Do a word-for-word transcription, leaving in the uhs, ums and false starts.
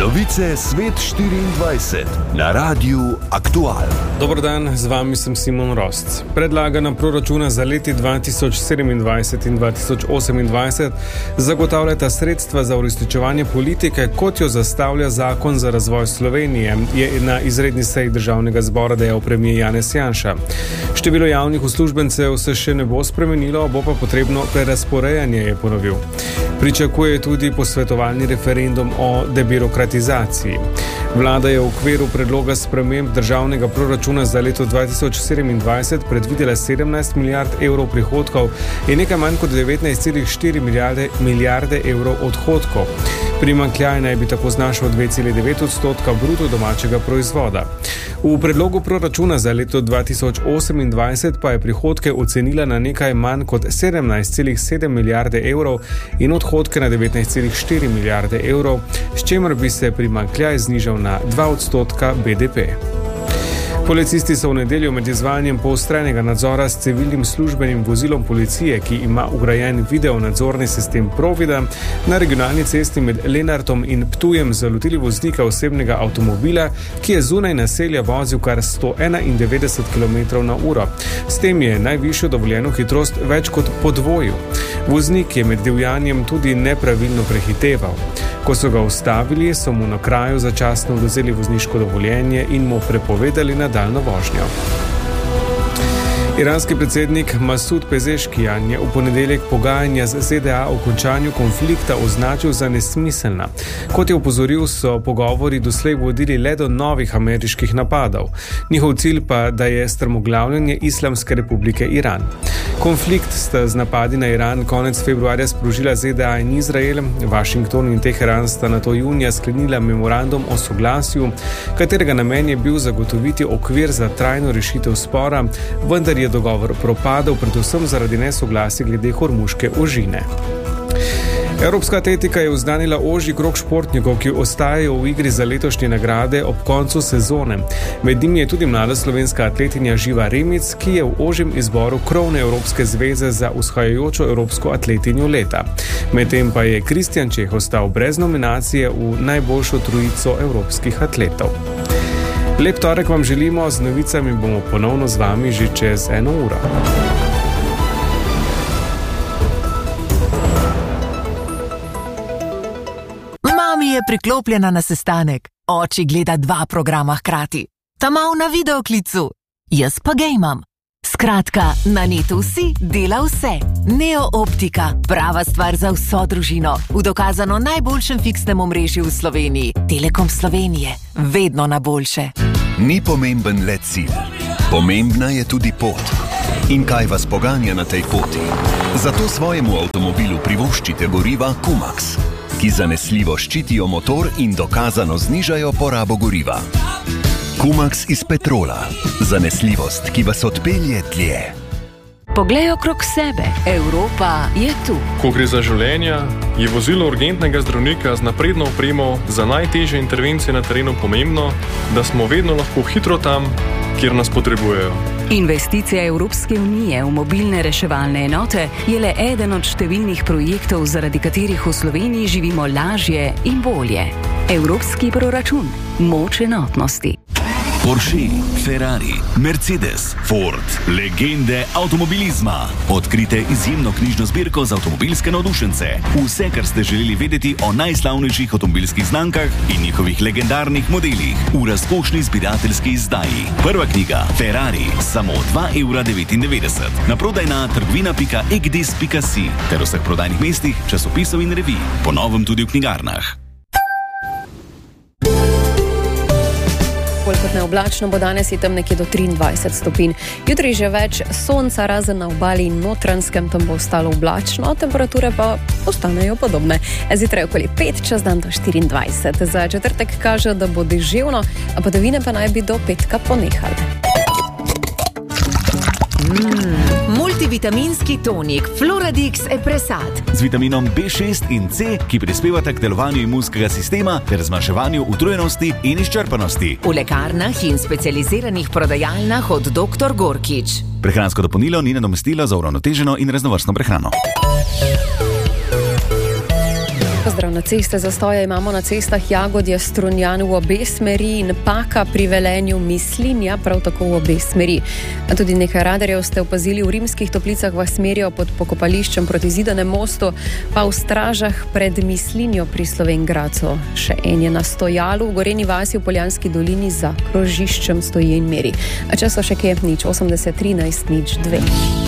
Novice Svet štiriindvajset na Radiu Aktual. Dober dan, z vami sem Simon Rost. Predlagana proračuna za leti dva tisoč sedemindvajset in dva tisoč osemindvajset zagotavljata sredstva za uresničevanje politike, kot jo zastavlja Zakon za razvoj Slovenije, je na izredni seji Državnega zbora dejal premier Janez Janša. Število javnih uslužbencev se še ne bo spremenilo, bo pa potrebno prerazporejanje, je ponovil. Pričakuje tudi posvetovalni referendum o debirokratizaciji. Vlada je v okviru predloga sprememb državnega proračuna za leto dva tisoč sedemindvajset predvidela sedemnajst milijard evrov prihodkov in nekaj manj kot devetnajst celih štiri milijarde, milijarde evrov odhodkov. Primanjkljaj naj bi tako znašal dve celih devet odstotka bruto domačega proizvoda. V predlogu proračuna za leto dva tisoč osemindvajset pa je prihodke ocenila na nekaj manj kot sedemnajst celih sedem milijarde evrov in odhodke na devetnajst celih štiri milijarde evrov, s čimer bi se primanjkljaj znižal na dva odstotka B D P. Policisti so v nedeljo med izvajanjem poostrenega nadzora s civilnim službenim vozilom policije, ki ima vgrajen video nadzorni sistem Provida, na regionalni cesti med Lenartom in Ptujem zalotili voznika osebnega avtomobila, ki je zunaj naselja vozil kar sto enaindevetdeset kilometrov na uro. S tem je najvišjo dovoljeno hitrost več kot podvojil. Voznik je med divjanjem tudi nepravilno prehiteval. Ko so ga ustavili, so mu na kraju začasno odvzeli vozniško dovoljenje in mu prepovedali nadaljnjo vožnjo. Iranski predsednik Masud Pezeškijan je v ponedeljek pogajanja z Z D A o končanju konflikta označil za nesmiselna. Kot je opozoril, so pogovori doslej vodili le do novih ameriških napadov. Njihov cilj pa, da je strmoglavljanje Islamske republike Iran. Konflikt sta z napadi na Iran konec februarja sprožila Z D A in Izrael. Washington in Teheran sta nato junija sklenila memorandum o soglasju, katerega namen je bil zagotoviti okvir za trajno rešitev spora, vendar je dogovor propadel predvsem zaradi nesoglasja glede Hormuške ožine. Evropska atletika je oznanila ožji krog športnikov, ki ostajajo v igri za letošnje nagrade ob koncu sezone. Med njimi je tudi mlada slovenska atletinja Živa Remic, ki je v ožjem izboru krovne Evropske zveze za vzhajajočo evropsko atletinjo leta. Medtem pa je Kristjan Čeh ostal brez nominacije v najboljšo trojico evropskih atletov. Lep torek vam želimo, z novicami bomo ponovno z vami že čez eno uro. Mami je priklopljena na sestanek, oči gleda dva programa hkrati. Ta mal na videoklicu, jaz pa gejmam. Skratka, na netu vsi dela vse. Neo Optika, prava stvar za vso družino. V dokazano najboljšem fiksnem omrežju v Sloveniji. Telekom Slovenije, vedno na boljše. Ni pomemben le cilj, pomembna je tudi pot. In kaj vas poganja na tej poti? Zato svojemu avtomobilu privoščite goriva Kumax, ki zanesljivo ščitijo motor in dokazano znižajo porabo goriva. Kumax iz petrola. Zanesljivost, ki vas odpelje dlje. Poglej okrog sebe. Evropa je tu. Ko gre za življenja, je vozilo urgentnega zdravnika z napredno opremo za najtežje intervencije na terenu pomembno, da smo vedno lahko hitro tam, kjer nas potrebujejo. Investicija Evropske unije v mobilne reševalne enote je le eden od številnih projektov, zaradi katerih v Sloveniji živimo lažje in bolje. Evropski proračun. Moč enotnosti. Porsche, Ferrari, Mercedes, Ford, legende avtomobilizma. Odkrite izjemno knjižno zbirko za avtomobilske navdušence. Vse, kar ste želeli vedeti o najslavnejših avtomobilskih znamkah in njihovih legendarnih modelih v razkošni zbirateljski izdaji. Prva knjiga Ferrari, samo dva evra devetindevetdeset. Naprodaj na trgovina pika egdis pika si ter vseh prodajnih mestih, časopisov in revij. Po novem tudi v knjigarnah. Bolj kot neoblačno bo danes je tam nekje do triindvajset stopinj. Jutri že več sonca, razen na obali in Notranjskem, tam bo ostalo oblačno, temperature pa ostanejo podobne. Zjutraj okoli pet, čez dan do štiriindvajset. Za četrtek kaže, da bo deževno, a padavine pa naj bi do petka ponehale. Mm, multivitaminski tonik Floradix Epresat z vitaminom B šest in C, ki prispevata k delovanju imunskega sistema ter zmanjševanju utrujenosti in izčrpanosti. V lekarnah in specializiranih prodajalnah od doktor Gorkič. Prehransko dopolnilo ni nadomestilo za uravnoteženo in raznovrstno prehrano. Pozdrav na ceste, zastoje imamo na cestah Jagodje, Strunjan v obe smeri in Paka pri Velenju, Mislinja prav tako v obe smeri. A tudi nekaj radarjev ste opazili v Rimskih Toplicah vas merijo pod pokopališčem proti Zidanem mostu, pa v Stražah pred Mislinjo pri Slovenj Gradcu. Še en je na Stojalu v Goreni vasi v Poljanski dolini za krožiščem stoji in meri. A če so še kje, nič osemdeset trinajst nič dve.